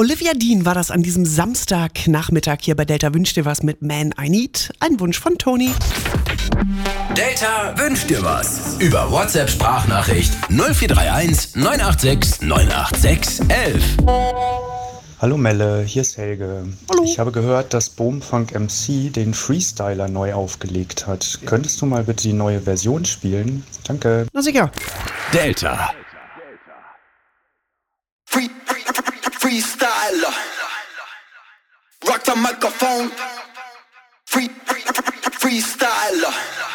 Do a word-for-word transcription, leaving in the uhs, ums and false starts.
Olivia Dean war das an diesem Samstagnachmittag hier bei Delta Wünsch dir was mit Man I Need. Ein Wunsch von Toni. Delta wünscht dir was. Über WhatsApp-Sprachnachricht null vier drei eins neun acht sechs neun acht sechs elf. Hallo Melle, hier ist Helge. Hallo. Ich habe gehört, dass Boomfunk M C den Freestyler neu aufgelegt hat. Könntest du mal bitte die neue Version spielen? Danke. Na sicher. Delta. Free, free, free, freestyler. Rock the microphone. Free, free, free, freestyler.